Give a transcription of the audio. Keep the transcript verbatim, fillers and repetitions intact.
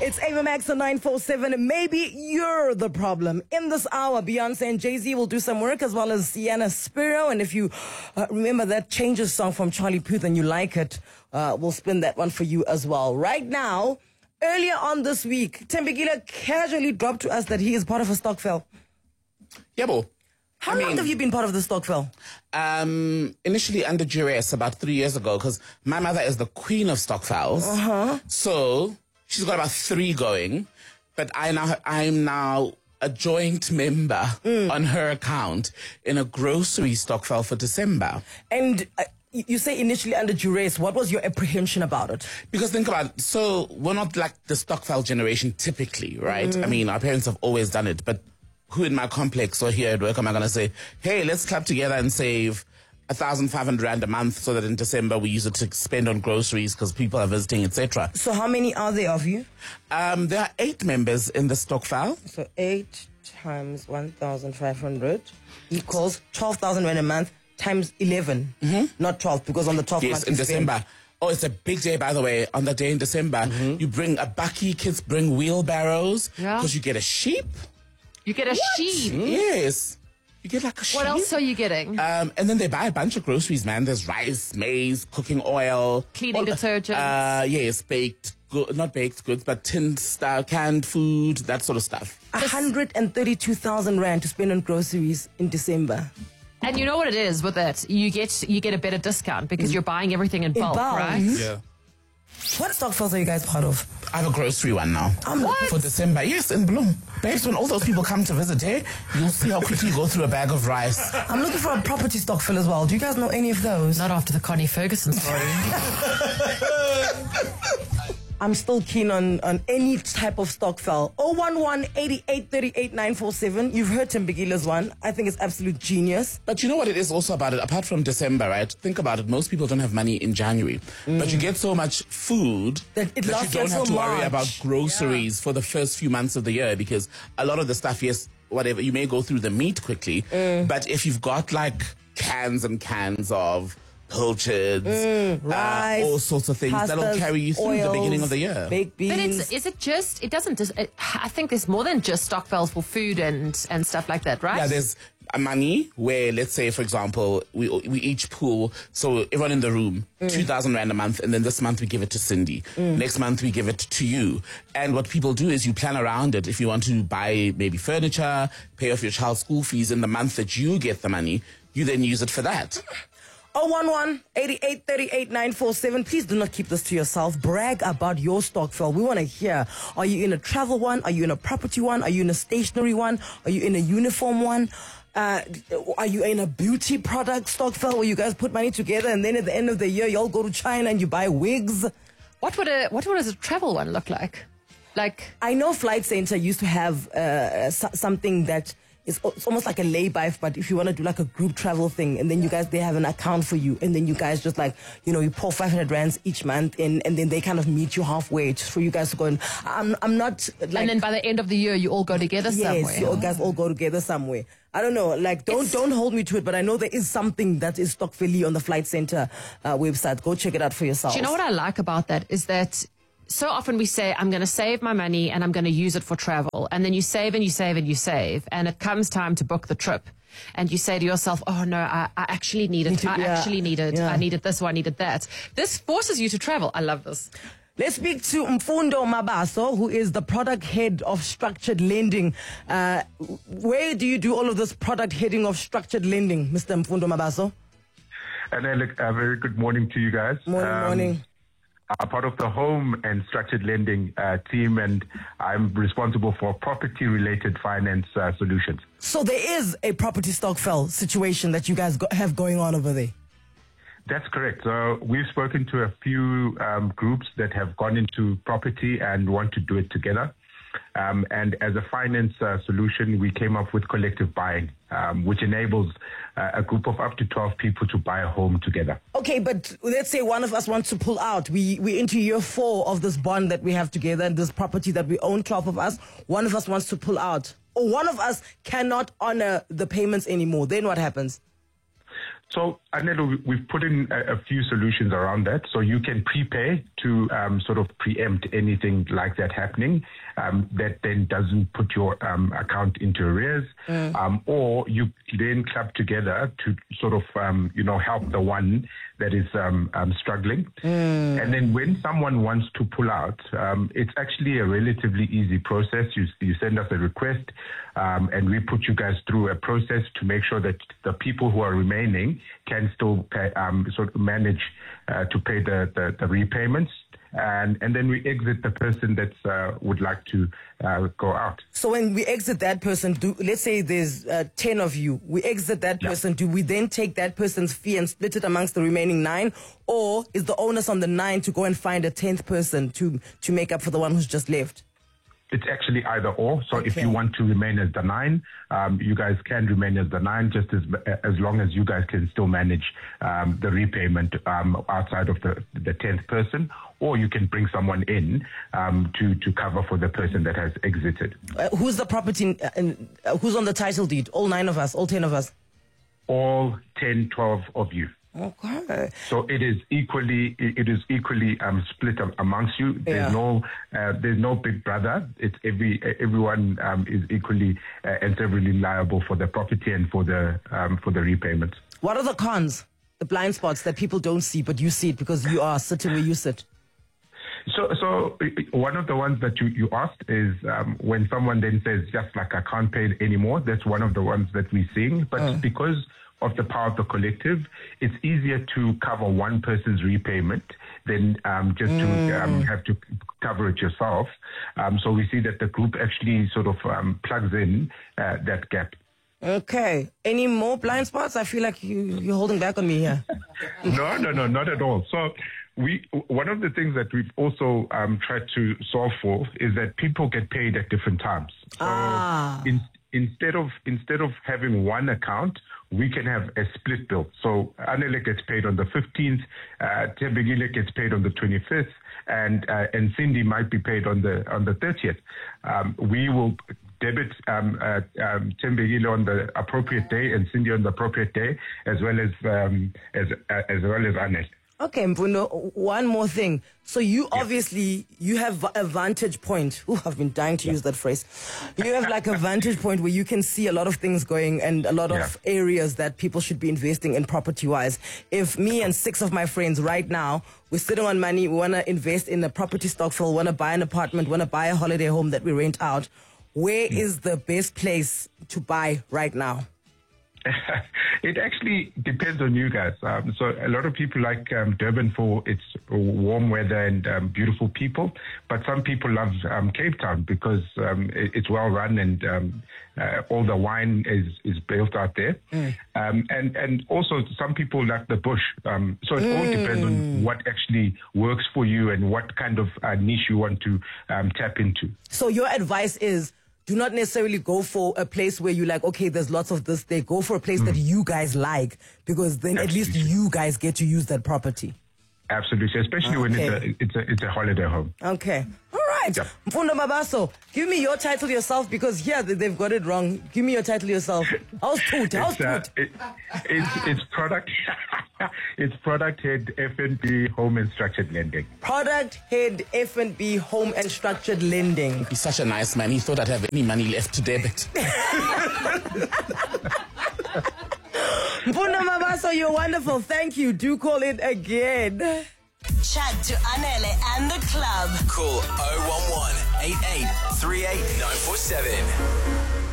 It's Ava Max on nine four seven. Maybe you're the problem. In this hour, Beyonce and Jay-Z will do some work, as well as Sienna Spiro. And if you uh, remember that Changes song from Charlie Puth and you like it, uh, we'll spin that one for you as well. Right now, earlier on this week, Thembekile casually dropped to us that he is part of a stokvel. Yeah, bo. How I long mean, have you been part of the stokvel? Um, initially under duress about three years ago, because my mother is the queen of stokvels. Uh-huh. So she's got about three going, but I now I'm now a joint member mm. on her account in a grocery stokvel for December. And uh, you say initially under duress. What was your apprehension about it? Because think about it. So we're not like the stokvel generation typically, right? Mm. I mean, our parents have always done it, but who in my complex or here at work am I going to say, hey, let's club together and save one thousand five hundred rand a month so that in December we use it to spend on groceries because people are visiting, et cetera. So how many are there of you? Um, there are eight members in the stokvel. So eight times one thousand five hundred equals twelve thousand rand a month times eleven. Mm-hmm. Not twelve, because on the twelfth yes, month in December. Spend. Oh, it's a big day, by the way. On the day in December, mm-hmm. you bring a bucky, kids bring wheelbarrows because yeah. you get a sheep. You get a what? sheep? Yes. You get like a sheep. What else are you getting? Um, and then they buy a bunch of groceries, man. There's rice, maize, cooking oil. Cleaning all, detergent. Uh, yes, baked, go- not baked goods, but tinned stuff, canned food, that sort of stuff. one hundred thirty-two thousand rand to spend on groceries in December. And you know what it is with it? You get you get a better discount because mm. you're buying everything in, in bulk, bulk, right? Mm-hmm. Yeah. What stokvels are you guys part of? I have a grocery one now. Um, what? For December. Yes, in Bloom. Based when all those people come to visit, eh, you'll see how quickly you go through a bag of rice. I'm looking for a property stokvel as well. Do you guys know any of those? Not after the Connie Ferguson story. I'm still keen on, on any type of stokvel. oh one one, eighty-eight thirty-eight, nine four seven. You've heard Thembekile's one. I think it's absolute genius. But you know what it is also about it? Apart from December, right? Think about it. Most people don't have money in January. Mm. But you get so much food that, it that you don't have to March. worry about groceries yeah. for the first few months of the year, because a lot of the stuff, yes, whatever, you may go through the meat quickly. Mm. But if you've got like cans and cans of pilchards, mm, uh, rice, all sorts of things pastas, that'll carry you through oils, the beginning of the year. Baked beans. But it's, is it just, it doesn't just, it, I think there's more than just stokvels for food and, and stuff like that, right? Yeah, there's a money where, let's say, for example, we we each pool, so everyone in the room, mm. two thousand rand a month, and then this month we give it to Cindy. Mm. Next month we give it to you. And what people do is you plan around it. If you want to buy maybe furniture, pay off your child's school fees in the month that you get the money, you then use it for that. oh one one, eighty-eight thirty-eight, nine four seven. Please do not keep this to yourself. Brag about your stokvel. We want to hear. Are you in a travel one? Are you in a property one? Are you in a stationary one? Are you in a uniform one? Uh, are you in a beauty product stokvel where you guys put money together and then at the end of the year you all go to China and you buy wigs? What would a what would a travel one look like? Like I know Flight Center used to have uh, something that It's, it's almost like a lay-by, but if you want to do like a group travel thing, and then you guys, they have an account for you, and then you guys just like, you know, you pour five hundred rands each month in, and then they kind of meet you halfway just for you guys to go. And I'm, I'm not like. And then by the end of the year, you all go together yes, somewhere. Yes, you all guys all go together somewhere. I don't know, like, don't it's, don't hold me to it, but I know there is something that is stokveli on the Flight Center uh, website. Go check it out for yourself. Do you know what I like about that is that so often we say, I'm going to save my money and I'm going to use it for travel. And then you save and you save and you save. And it comes time to book the trip. And you say to yourself, oh, no, I, I actually need it. I yeah. actually need it. Yeah. I needed this or I needed that. This forces you to travel. I love this. Let's speak to Mfundo Mabaso, who is the product head of structured lending. Uh, where do you do all of this product heading of structured lending, Mister Mfundo Mabaso? And uh, look, a very good morning to you guys. Morning, um, morning. I'm part of the home and structured lending uh, team, and I'm responsible for property-related finance uh, solutions. So there is a property stokvel situation that you guys go- have going on over there? That's correct. So we've spoken to a few um, groups that have gone into property and want to do it together. Um, and as a finance uh, solution, we came up with collective buying, um, which enables uh, a group of up to twelve people to buy a home together. Okay, but let's say one of us wants to pull out. We, we're into year four of this bond that we have together and this property that we own, twelve of us. One of us wants to pull out. Or one of us cannot honor the payments anymore. Then what happens? So, Anelo, we- we've put in a, a few solutions around that. So you can prepay to um, sort of preempt anything like that happening um, that then doesn't put your um, account into arrears. Mm. Um, or you then club together to sort of, um, you know, help the one that is um, um, struggling. Mm. And then when someone wants to pull out, um, it's actually a relatively easy process. You, you send us a request um, and we put you guys through a process to make sure that the people who are remaining can still pay, um, sort of manage uh, to pay the, the, the repayments. And, and then we exit the person that uh, would like to uh, go out. So when we exit that person, do let's say there's uh, ten of you, we exit that Yeah. person, do we then take that person's fee and split it amongst the remaining nine? Or is the onus on the nine to go and find a tenth person to, to make up for the one who's just left? It's actually either or. So if Okay. you want to remain as the nine, um, you guys can remain as the nine, just as as long as you guys can still manage um, the repayment um, outside of the the tenth person, or you can bring someone in um, to to cover for the person that has exited. Uh, who's the property, uh, uh, who's on the title deed? All nine of us, all ten of us? All ten, twelve of you. Okay. So it is equally it is equally um, split am- amongst you. There's Yeah. no uh, there's no big brother. It's every everyone um, is equally uh, and severally liable for the property and for the um, for the repayments. What are the cons, the blind spots that people don't see, but you see it because you are sitting where you sit? So, so uh, one of the ones that you, you asked is um, when someone then says, just like I can't pay it anymore. That's one of the ones that we're seeing. But Oh. because of the power of the collective, it's easier to cover one person's repayment than um, just to um, have to cover it yourself. Um, so we see that the group actually sort of um, plugs in uh, that gap. Okay. Any more blind spots? I feel like you, you're holding back on me here. No, no, no, not at all. So we, one of the things that we've also um, tried to solve for is that people get paid at different times. So Ah. in, instead of instead of having one account, we can have a split bill. So Anele gets paid on the fifteenth, uh, Tembegile gets paid on the twenty-fifth, and uh, and Cindy might be paid on the on the thirtieth. Um, we will debit um, uh, um, Tembegile on the appropriate day and Cindy on the appropriate day, as well as um, as uh, as well as Anele. Okay, Mfundo, one more thing. So you obviously, you have a vantage point. Ooh, I've been dying to use that phrase. You have like a vantage point where you can see a lot of things going and a lot of Yeah. areas that people should be investing in property-wise. If me and six of my friends right now, we're sitting on money, we want to invest in a property stockful, want to buy an apartment, want to buy a holiday home that we rent out, where is the best place to buy right now? It actually depends on you guys. Um, so a lot of people like um, Durban for its warm weather and um, beautiful people, but some people love um, Cape Town because um, it, it's well run and um, uh, all the wine is, is built out there. Mm. Um, and, and also some people like the bush. Um, so it mm. all depends on what actually works for you and what kind of uh, niche you want to um, tap into. So your advice is, do not necessarily go for a place where you're like, okay, there's lots of this there. Go for a place mm. that you guys like, because then Absolutely. At least you guys get to use that property. Absolutely, especially okay. when it's a, it's, a, it's a holiday home. Okay. All right. Yep. Mfundo Mabaso, give me your title yourself, because here they've got it wrong. Give me your title yourself. How's Toot? How's uh, Toot? It, it's, it's product it's product head F and B home and structured lending. Product head F and B home and structured lending. He's such a nice man. He thought I'd have any money left to debit. Mfundo Mabaso, you're wonderful. Thank you. Do call in again. Chat to Anele and the club. Call oh one one, eight eight three eight nine four seven.